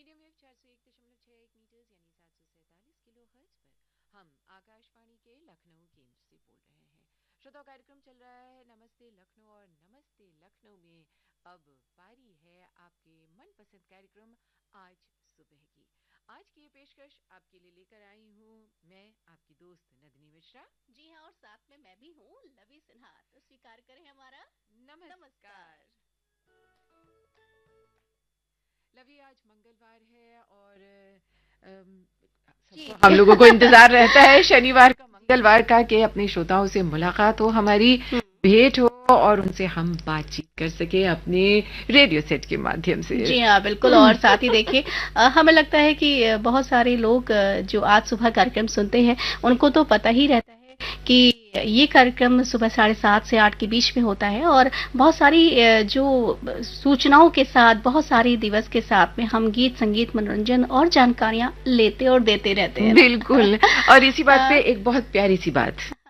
Medium wave 401.61 metres यानी 747 kilo hertz पर हम आकाशवाणी के लखनऊ केंद्र से बोल रहे हैं। श्रोताओं, कार्यक्रम चल रहा है नमस्ते लखनऊ, और नमस्ते लखनऊ में अब बारी है आपके मनपसंद कार्यक्रम आज सुबह की। आज की ये पेशकश आपके लिए लेकर आई हूँ मैं, आपकी दोस्त नदनी मिश्रा। जी हाँ, और साथ में मैं भी हूँ, लवी सिन्हा। तो स्वीकार करें हमारा नमस्कार। लवी, आज मंगलवार है और हम लोगों को इंतजार रहता है शनिवार का, मंगलवार का, कि अपने श्रोताओं से मुलाकात हो, हमारी भेंट हो और उनसे हम बातचीत कर सके अपने रेडियो सेट के माध्यम से। जी हाँ, बिल्कुल। और साथ ही देखिए, हमें लगता है कि बहुत सारे लोग जो आज सुबह कार्यक्रम सुनते हैं उनको तो पता ही रहता है कि ये कार्यक्रम सुबह 7:30 से 8 के बीच में होता है, और बहुत सारी जो सूचनाओं के साथ, बहुत सारी दिवस के साथ में हम गीत, संगीत, मनोरंजन और जानकारियां लेते और देते रहते हैं। बिल्कुल। और इसी बात पे एक बहुत प्यारी सी बात